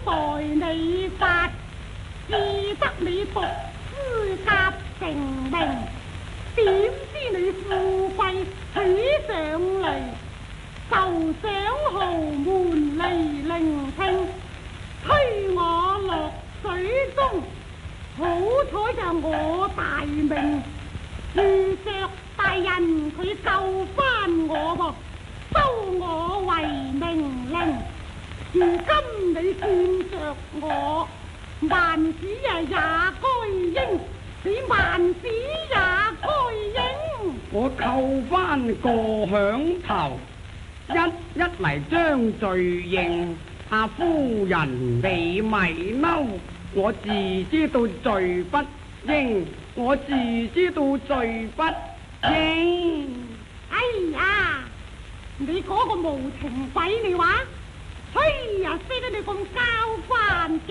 代你發，只得你獨資格成名，點知你富貴起上嚟，就想豪門嚟聆聽，推我落水中。好彩就我大命，遇着大人佢救翻我噃，收我為命令。如今你見着我，萬子也該應，你萬子也該應。 我扣翻個響頭，一嚟將罪認。阿夫人你咪嬲，我自知道罪不應，我自知道罪不應。 哎呀，你嗰個無情鬼你話，哎呀，識得你咁交關